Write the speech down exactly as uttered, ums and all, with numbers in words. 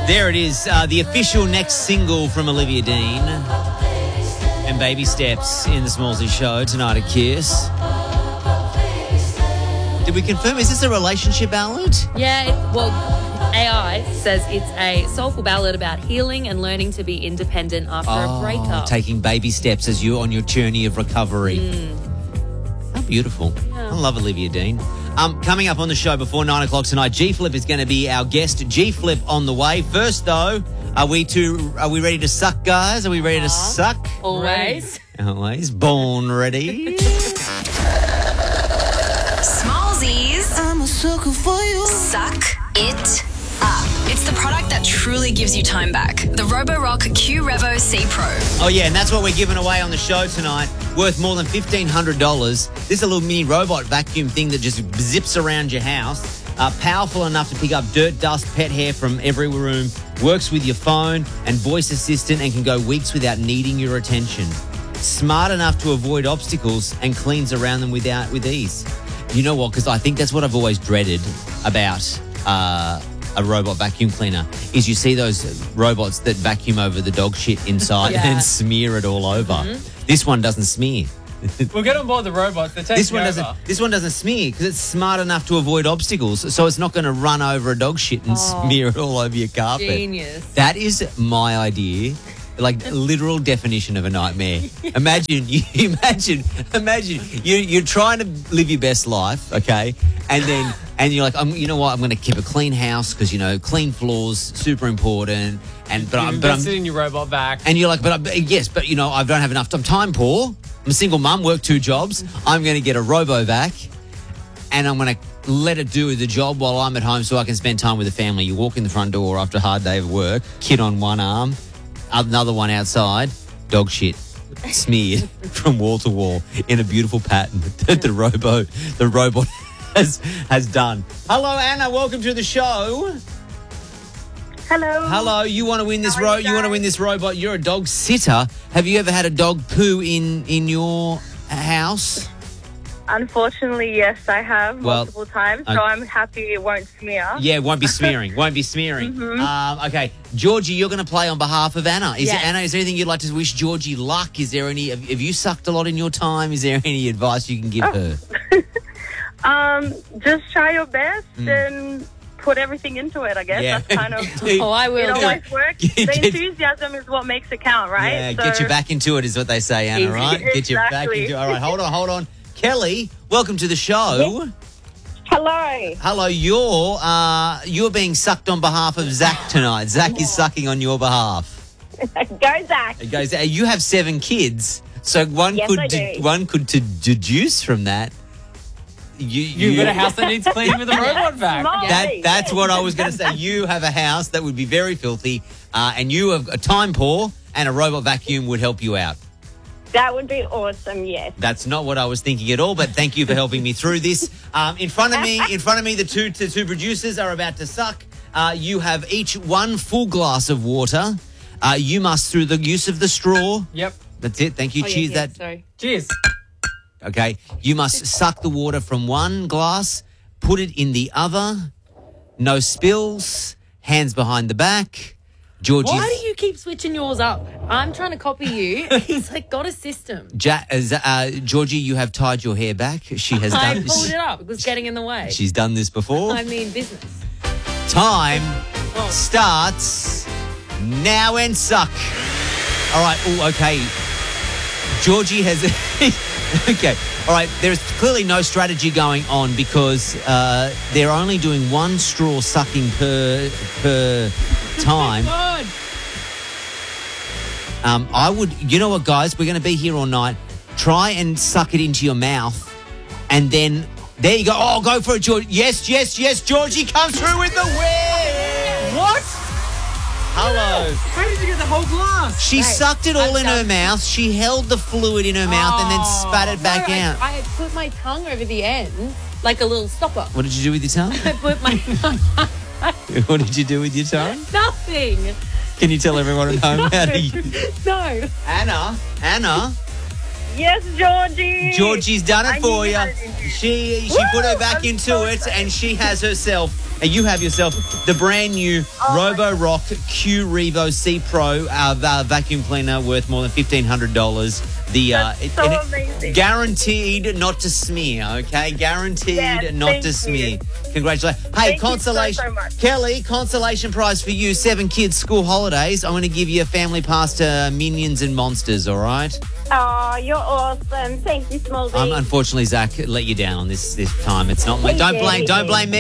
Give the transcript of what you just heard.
There it is, uh, the official next single from Olivia Dean and Baby Steps in the Smallsy Show tonight at Kiss. Did we confirm, is this a relationship ballad? Yeah, it, well, A I says it's a soulful ballad about healing and learning to be independent after Oh, a breakup. taking baby steps as you're on your journey of recovery. Mm. How beautiful. Yeah. I love Olivia Dean. Um, coming up on the show before nine o'clock tonight, G-Flip is going to be our guest. G-Flip on the way. First, though, are we to, are we ready to suck, guys? Are we ready to suck? Always. Always. Born ready. Smallsies. I'm a sucker for you. Suck it up. It's the product that truly gives you time back. The Roborock Q Revo C Pro. Oh, yeah, and that's what we're giving away on the show tonight, worth more than fifteen hundred dollars. This is a little mini robot vacuum thing that just zips around your house. Uh, powerful enough to pick up dirt, dust, pet hair from every room, works with your phone and voice assistant and can go weeks without needing your attention. Smart enough to avoid obstacles and cleans around them without with ease. You know what? Because I think that's what I've always dreaded about uh, a robot vacuum cleaner is you see those robots that vacuum over the dog shit inside Yeah. and smear it all over. Mm-hmm. This one doesn't smear. We'll get on board the robots. They're taking This one over. doesn't. This one doesn't smear because it's smart enough to avoid obstacles, so it's not going to run over a dog shit and Oh. smear it all over your carpet. Genius. That is my idea. Like literal definition of a nightmare. Imagine you imagine imagine you you're trying to live your best life, okay? And then and you're like, I'm, you know what? I'm going to keep a clean house because you know clean floors super important. And but You've I'm but I'm invested in your robot vac. and you're like, but I, yes, but you know I don't have enough time. Time poor. I'm a single mum, work two jobs. I'm going to get a RoboVac, and I'm going to let it do the job while I'm at home so I can spend time with the family. You walk in the front door after a hard day of work, kid on one arm, another one outside, dog shit smeared from wall to wall in a beautiful pattern that the robo, the robot has has done. Hello, Anna. Welcome to the show. Hello. Hello. You want to win this How are ro- you You want to guys? win this robot? You're a dog sitter. Have you ever had a dog poo in in your house? Unfortunately, yes, I have Well, multiple times, so okay. I'm happy it won't smear. Yeah, it won't be smearing. Won't be smearing. Mm-hmm. Um, okay, Georgie, you're going to play on behalf of Anna. Is Yes. there, Anna, is there anything you'd like to wish Georgie luck? Is there any? Have, have you sucked a lot in your time? Is there any advice you can give her? Um, just try your best and put everything into it, I guess. Mm. Yeah. That's kind of, Oh, I will. it do always works. The Get- enthusiasm is what makes it count, right? Yeah, So- get you back into it is what they say, Anna. Easy. Right? Get you back Exactly. into. All right, hold on, hold on. Kelly, welcome to the show. Hello. Hello, you're uh, you're being sucked on behalf of Zach tonight. Zach is sucking on your behalf. Go, Zach. It goes. Uh, you have seven kids, so one Yes, could I de- do. one could to deduce from that. You, You've you got a house that needs cleaning with a robot vac. Smart. That Hey, that's yes. what I was going to say. You have a house that would be very filthy, uh, and you have a time poor, and a robot vacuum would help you out. That would be awesome, yes. That's not what I was thinking at all, but thank you for helping me through this. Um, in front of me, in front of me, the two the two producers are about to suck. Uh, you have each one full glass of water. Uh, you must, through the use of the straw. Yep. That's it. Thank you. Oh, yeah, Cheers. yeah, that. Sorry. Cheers. Okay. You must suck the water from one glass, put it in the other. No spills. Hands behind the back. Georgie. Why do you keep switching yours up? I'm trying to copy you. He's like got a system. Ja- uh, Z- uh, Georgie, you have tied your hair back. She has I done. pulled it up. It was getting in the way. She's done this before. I mean, business. Time Oh. starts now and suck. All right. Oh, okay. Georgie has. Okay. All right. There's clearly no strategy going on because uh, they're only doing one straw sucking per per time. God. Um, I would. You know what, guys? We're going to be here all night. Try and suck it into your mouth, and then there you go. Oh, go for it, George. Yes, yes, yes. Georgie comes through with the win. What? Hello. How did you get the whole glass? She sucked it all in her mouth. She held the fluid in her mouth and then spat it back no, out. I, I put my tongue over the end like a little stopper. What did you do with your tongue? I put my What did you do with your tongue? nothing. Can you tell everyone at home how to use No. Anna, Anna, Yes, Georgie. Georgie's done it I for knew you. how to do this. She she Woo! put her back I'm into so it excited. and she has herself and you have yourself the brand new Roborock Q Revo C Pro uh, va- vacuum cleaner worth more than fifteen hundred dollars. The uh, That's it- so and it- amazing. guaranteed not to smear. Okay, guaranteed Yes, not thank to you. smear. Congratulations! Hey, Thank you so, consolation, so much. Kelly. Consolation prize for you: seven kids' school holidays. I'm going to give you a family pass to Minions and Monsters. All right. Oh, you're awesome. Thank you, Smallzy. Um, unfortunately, Zach let you down on this this time. It's not my. He Don't did, blame. he Don't did. blame me.